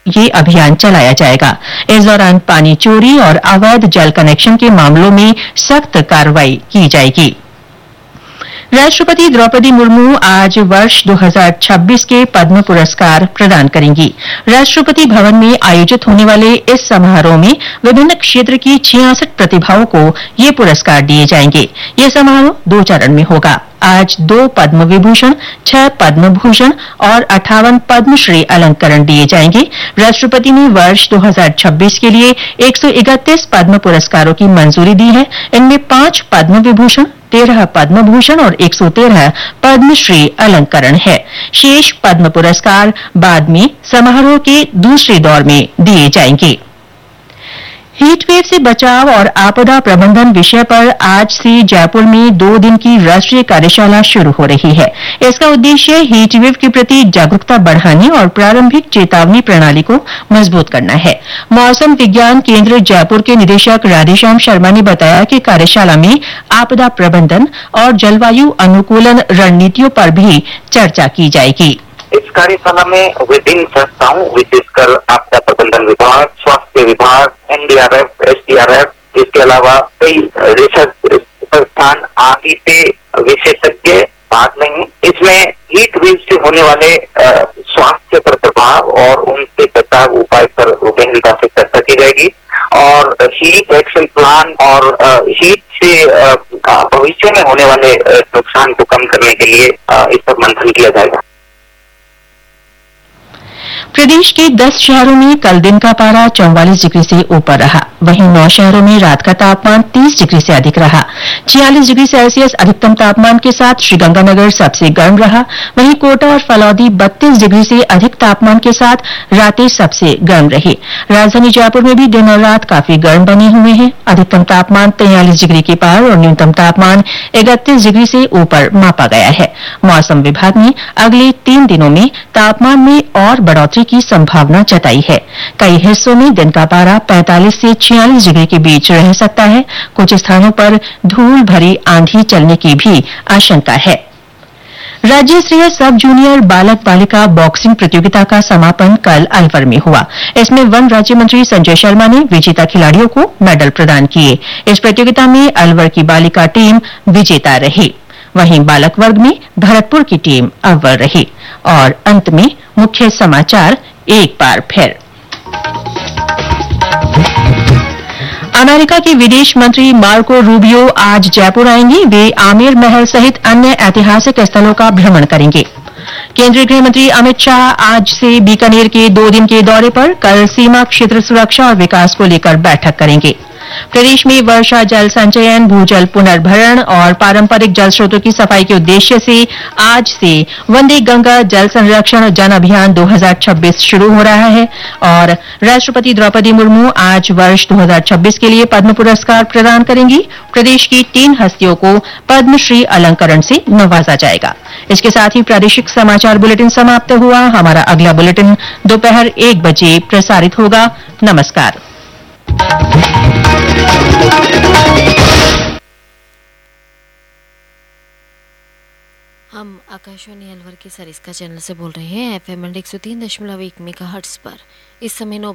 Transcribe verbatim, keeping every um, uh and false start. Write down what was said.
ये अभियान चलाया जाएगा। इस दौरान पानी चोरी और अवैध जल कनेक्शन के मामलों में सख्त कार्रवाई की जाएगी। राष्ट्रपति द्रौपदी मुर्मू आज वर्ष दो हज़ार छब्बीस के पद्म पुरस्कार प्रदान करेंगी। राष्ट्रपति भवन में आयोजित होने वाले इस समारोह में विभिन्न क्षेत्र की छियासठ प्रतिभाओं को ये पुरस्कार दिए जाएंगे। ये समारोह दो चरण में होगा। आज दो पद्म विभूषण, छह पद्म भूषण और अट्ठावन पद्मश्री अलंकरण दिए जाएंगे। राष्ट्रपति ने वर्ष दो हज़ार छब्बीस के लिए एक सौ इकतीस पद्म पुरस्कारों की मंजूरी दी है। इनमें पांच पद्म विभूषण, तेरह पद्म भूषण और एक सौ तेरह पद्मश्री अलंकरण है। शेष पद्म पुरस्कार बाद में समारोह के दूसरे दौर में दिए जाएंगे। हीटवेव से बचाव और आपदा प्रबंधन विषय पर आज से जयपुर में दो दिन की राष्ट्रीय कार्यशाला शुरू हो रही है। इसका उद्देश्य हीटवेव के प्रति जागरूकता बढ़ाने और प्रारंभिक चेतावनी प्रणाली को मजबूत करना है। मौसम विज्ञान केंद्र जयपुर के निदेशक राधेश्याम शर्मा ने बताया कि कार्यशाला में आपदा प्रबंधन और जलवायु अनुकूलन रणनीतियों पर भी चर्चा की जाएगी। इस कार्यशाला में विभिन्न संस्थाओं विशेषकर आपदा प्रबंधन विभाग, स्वास्थ्य विभाग, एनडीआरएफ, एसडीआरएफ, इसके अलावा कई रिसर्च संस्थान आदि से विशेषज्ञ भाग लेंगे। इसमें हीट वेव से होने वाले स्वास्थ्य पर प्रभाव और उनसे बचाव उपाय पर गहनता से चर्चा की जाएगी और हीट एक्शन प्लान और हीट से भविष्य में होने वाले नुकसान को कम करने के लिए इस पर मंथन किया जाएगा। प्रदेश के दस शहरों में कल दिन का पारा चौवालीस डिग्री से ऊपर रहा। वहीं नौ शहरों में रात का तापमान तीस डिग्री से अधिक रहा। छियालीस डिग्री सेल्सियस अधिकतम तापमान के साथ श्रीगंगानगर सबसे गर्म रहा। वहीं कोटा और फलौदी बत्तीस डिग्री से अधिक तापमान के साथ रातें सबसे गर्म रही। राजधानी जयपुर में भी दिन और रात काफी गर्म बने हुए हैं। अधिकतम तापमान तैंतालीस डिग्री के पार और न्यूनतम तापमान इकतीस डिग्री से ऊपर मापा गया है। मौसम विभाग ने अगले तीन दिनों में तापमान में और बढ़ोतरी की संभावना जताई है। कई हिस्सों में दिन का पारा पैंतालीस से छियालीस डिग्री के बीच रह सकता है। कुछ स्थानों पर धूल भरी आंधी चलने की भी आशंका है। राज्य स्तरीय सब जूनियर बालक बालिका बॉक्सिंग प्रतियोगिता का समापन कल अलवर में हुआ। इसमें वन राज्य मंत्री संजय शर्मा ने विजेता खिलाड़ियों को मेडल प्रदान किए। इस प्रतियोगिता में अलवर की बालिका टीम विजेता रही। वहीं बालक वर्ग में भरतपुर की टीम अव्वल रही। और अंत में मुख्य समाचार एक बार फिर। अमेरिका के विदेश मंत्री मार्को रूबियो आज जयपुर आएंगे। वे आमेर महल सहित अन्य ऐतिहासिक स्थलों का भ्रमण करेंगे। केंद्रीय गृह मंत्री अमित शाह आज से बीकानेर के दो दिन के दौरे पर कल सीमा क्षेत्र सुरक्षा और विकास को लेकर बैठक करेंगे। प्रदेश में वर्षा जल संचयन, भूजल पुनर्भरण और पारंपरिक जल स्रोतों की सफाई के उद्देश्य से आज से वंदे गंगा जल संरक्षण जन अभियान दो हज़ार छब्बीस शुरू हो रहा है। और राष्ट्रपति द्रौपदी मुर्मू आज वर्ष दो हज़ार छब्बीस के लिए पद्म पुरस्कार प्रदान करेंगी। प्रदेश की तीन हस्तियों को पद्मश्री अलंकरण से नवाजा जाएगा। इसके साथ ही प्रादेशिक समाचार बुलेटिन समाप्त हुआ। हमारा अगला बुलेटिन दोपहर एक बजे प्रसारित होगा। नमस्कार। हम आकाशवाणी अलवर के सरिस्का चैनल से बोल रहे हैं। एफएम एक सौ तीन दशमलव एक मेगाहर्ट्ज पर इस समय नौ